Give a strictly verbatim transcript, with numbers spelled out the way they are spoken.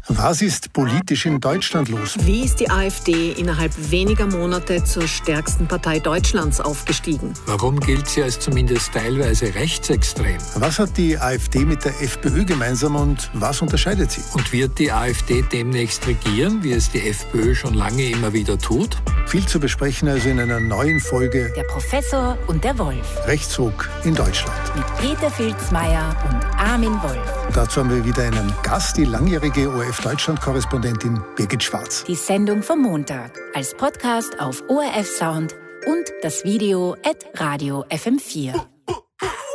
Was ist politisch in Deutschland los? Wie ist die AfD innerhalb weniger Monate zur stärksten Partei Deutschlands aufgestiegen? Warum gilt sie als zumindest teilweise rechtsextrem? Was hat die AfD mit der FPÖ gemeinsam und was unterscheidet sie? Und wird die AfD demnächst regieren, wie es die FPÖ schon lange immer wieder tut? Viel zu besprechen also in einer neuen Folge Der Professor und der Wolf. Rechtsruck in Deutschland. Mit Peter Filzmeier und Armin Wolf. Dazu haben wir wieder einen Gast, die langjährige O R F-Deutschland-Korrespondentin Birgit Schwarz. Die Sendung vom Montag als Podcast auf O R F Sound und das Video at Radio F M vier.